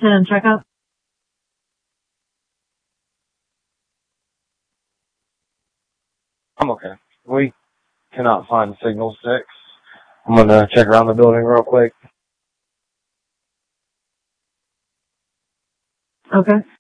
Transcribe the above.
10 checkup? I'm okay. We cannot find signal 6. I'm gonna check around the building real quick. Okay.